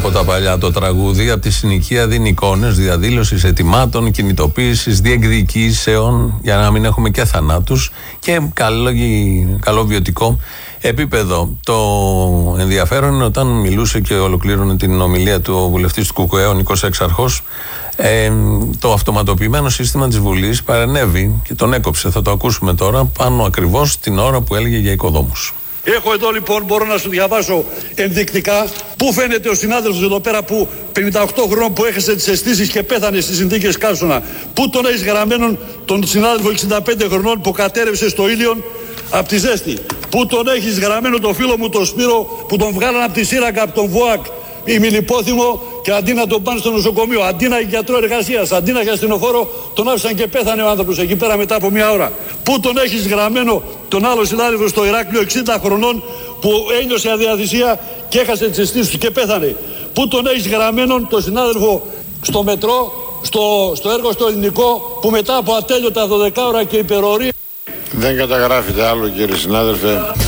από τα παλιά το τραγούδι. Από τη συνοικία δίνει εικόνες διαδήλωσης, ετοιμάτων, κινητοποίησης, διεκδικήσεων, για να μην έχουμε και θανάτους και καλό βιωτικό επίπεδο. Το ενδιαφέρον είναι όταν μιλούσε και ολοκλήρωνε την ομιλία του ο βουλευτής του ΚΚΕ, ο Νίκος Έξαρχος, το αυτοματοποιημένο σύστημα της Βουλής παρενέβη και τον έκοψε. Θα το ακούσουμε τώρα, πάνω ακριβώς την ώρα που έλεγε για οικοδόμους. Έχω εδώ λοιπόν, μπορώ να σου διαβάσω ενδεικτικά, πού φαίνεται ο συνάδελφος εδώ πέρα που 58 χρόνων που έχασε τις αισθήσεις και πέθανε στις συνθήκες Καύσωνα. Πού τον έχεις γραμμένο τον συνάδελφο 65 χρονών που κατέρευσε στο Ήλιον από τη ζέστη. Πού τον έχεις γραμμένο το φίλο μου τον Σπύρο που τον βγάλαν από τη σύραγγα, από τον ΒΟΑΚ ημιλιπόθυμο και αντί να τον πάνε στο νοσοκομείο, αντί να έχει γιατρό εργασίας, αντί να έχει ασθενοφόρο, τον άφησαν και πέθανε ο άνθρωπος εκεί πέρα μετά από μια ώρα. Πού τον έχεις γραμμένο τον άλλο συνάδελφο στο Ηράκλειο 60 χρονών που ένιωσε αδιαθυσία και έχασε τις αισθήσεις του και πέθανε. Πού τον έχεις γραμμένο τον συνάδελφο στο μετρό, στο έργο στο Ελληνικό που μετά από ατέλειωτα 12 ώρα και υπερορία. Δεν καταγράφεται άλλο, κύριε συνάδελφε.